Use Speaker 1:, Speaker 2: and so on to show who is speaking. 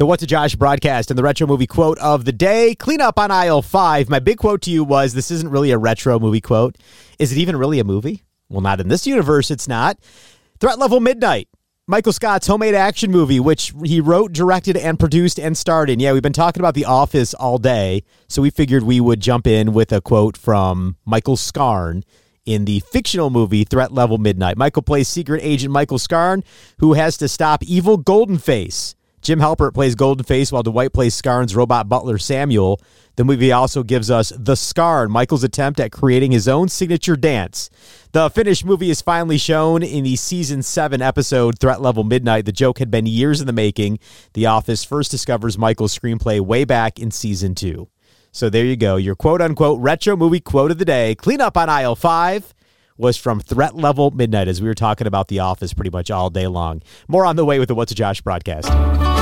Speaker 1: The What's a Josh broadcast and the retro movie quote of the day. Clean up on aisle 5. My big quote to you was, this isn't really a retro movie quote. Is it even really a movie? Well, not in this universe, it's not. Threat Level Midnight. Michael Scott's homemade action movie, which he wrote, directed, and produced and starred in. Yeah, we've been talking about The Office all day, so we figured we would jump in with a quote from Michael Scarn in the fictional movie Threat Level Midnight. Michael plays secret agent Michael Scarn, who has to stop evil Goldenface. Jim Halpert plays Goldenface, while Dwight plays Scarn's robot butler Samuel. The movie also gives us The Scarn, Michael's attempt at creating his own signature dance. The finished movie is finally shown in the Season 7 episode, Threat Level Midnight. The joke had been years in the making. The Office first discovers Michael's screenplay way back in Season 2. So there you go. Your quote-unquote retro movie quote of the day. Clean up on aisle 5 was from Threat Level Midnight, as we were talking about The Office pretty much all day long. More on the way with the What's a Josh broadcast.